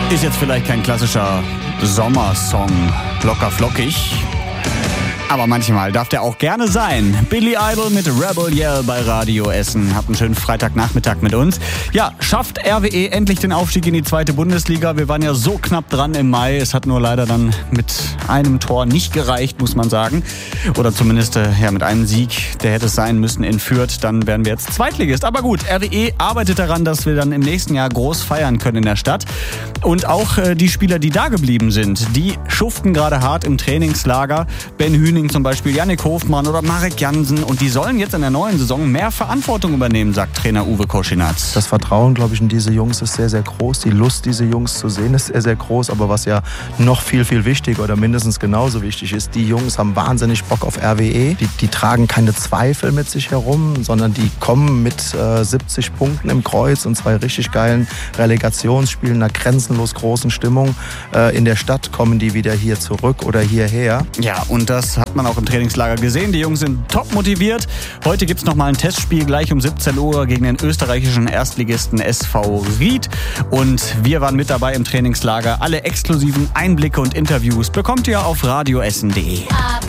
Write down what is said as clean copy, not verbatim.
Ist jetzt vielleicht kein klassischer Sommersong, locker flockig. Aber manchmal darf der auch gerne sein. Billy Idol mit Rebel Yell bei Radio Essen. Habt einen schönen Freitagnachmittag mit uns. Ja, schafft RWE endlich den Aufstieg in die 2. Bundesliga. Wir waren ja so knapp dran im Mai. Es hat nur leider dann mit einem Tor nicht gereicht, muss man sagen. Oder zumindest mit einem Sieg, der hätte es sein müssen in Fürth. Dann wären wir jetzt Zweitligist. Aber gut, RWE arbeitet daran, dass wir dann im nächsten Jahr groß feiern können in der Stadt. Und auch die Spieler, die da geblieben sind, die schuften gerade hart im Trainingslager. Ben Hüning zum Beispiel, Jannik Hofmann oder Marek Jansen. Und die sollen jetzt in der neuen Saison mehr Verantwortung übernehmen, sagt Trainer Uwe Koschinatz. Das Vertrauen, glaube ich, in diese Jungs ist sehr, sehr groß. Die Lust, diese Jungs zu sehen, ist sehr, sehr groß. Aber was ja noch viel, viel wichtiger oder mindestens genauso wichtig ist, die Jungs haben wahnsinnig Bock auf RWE. Die tragen keine Zweifel mit sich herum, sondern die kommen mit 70 Punkten im Kreuz und 2 richtig geilen Relegationsspielen, einer grenzenlos großen Stimmung. In der Stadt kommen die wieder hier zurück oder hierher. Ja, und das hat man auch im Trainingslager gesehen. Die Jungs sind top motiviert. Heute gibt es nochmal ein Testspiel gleich um 17 Uhr gegen den österreichischen Erstligisten SV Ried. Und wir waren mit dabei im Trainingslager. Alle exklusiven Einblicke und Interviews bekommt ihr auf radioessen.de.